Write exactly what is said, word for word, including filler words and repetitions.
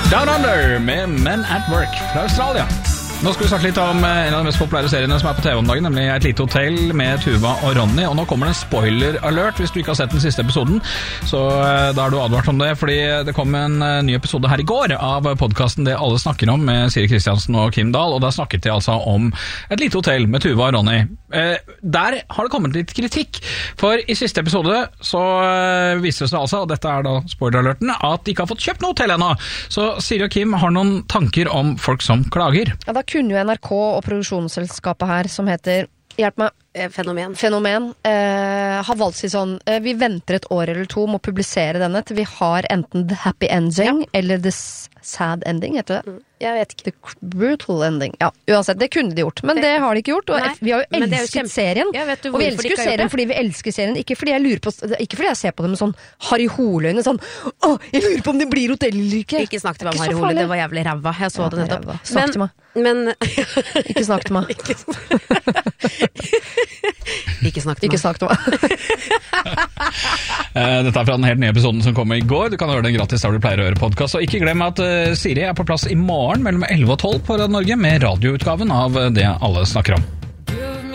Down Under med Men at Work fra Australia. Nå skal vi snakke litt om en av de mest populære seriene som er på T V om dagen, nemlig Et lite hotell med Tuva og Ronny. Og nå kommer det en spoiler-alert hvis du ikke har sett den siste episoden. Så da er du advart om det, fordi det kom en ny episode her i går av podcasten Det alle snakker om med Siri Kristiansen og Kim Dahl. Og der snakket de altså om Et lite hotell med Tuva og Ronny. Eh, der har det kommet litt kritikk. For i siste episode så eh, viser det seg altså, og dette er da spoiler-alerten, at de ikke har fått kjøpt noe hotell ennå. Så Siri og Kim har noen tanker om folk som klager. Ja, da kunne jo N R K og produksjonsselskapet her, som heter, hjelp meg, Fenomen. Fenomen, eh, har valgt seg sånn, eh, vi venter et år eller to med å publisere denne, til vi har enten The Happy Ending, ja. Eller The Sad Ending, heter det? Mm. Jeg vet ikke. The Brutal Ending. Ja, uansett, det kunne de gjort, men det, det har de ikke gjort, og nei, vi har jo elsket jo kjempe... serien, ja, vet du og vi elsker jo serien fordi vi elsker serien, ikke fordi jeg lurer på, ikke fordi jeg ser på dem med sånn Harry Hole-øyne, sånn, åh, jeg lurer på om det blir hotell eller ikke. Ikke snakk til meg om Harry Hole, det var jævlig ræva, jeg så ja, det nettopp. Snakk til meg. Men... ikke snakk til meg. Ikke snakk til meg. Ikke snakk til meg. Dette er fra den helt nye episoden som kom i går. Du kan høre den gratis der du pleier å høre podcast. Og ikke glem at uh, Siri er på plass i morgen mellom elleve og tolv på Radio Norge med radioutgaven av Det alle snakker om.